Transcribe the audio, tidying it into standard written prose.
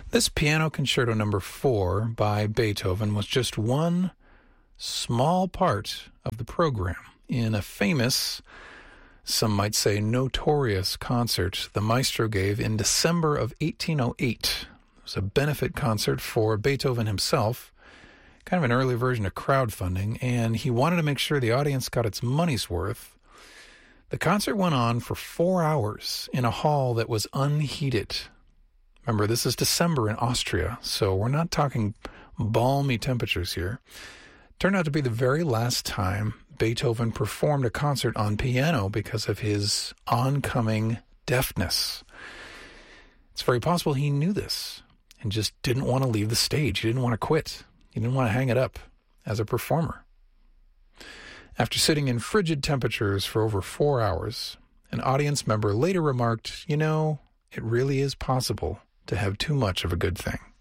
This Piano Concerto Number 4 by Beethoven was just one small part of the program in a famous, some might say notorious concert the maestro gave in December of 1808. It was a benefit concert for Beethoven himself, kind of an early version of crowdfunding, and he wanted to make sure the audience got its money's worth. The concert went on for 4 hours in a hall that was unheated. Remember, this is December in Austria, so we're not talking balmy temperatures here. Turned out to be the very last time Beethoven performed a concert on piano because of his oncoming deafness. It's very possible he knew this and just didn't want to leave the stage. He didn't want to quit. He didn't want to hang it up as a performer. After sitting in frigid temperatures for over 4 hours, an audience member later remarked, "You know, it really is possible to have too much of a good thing."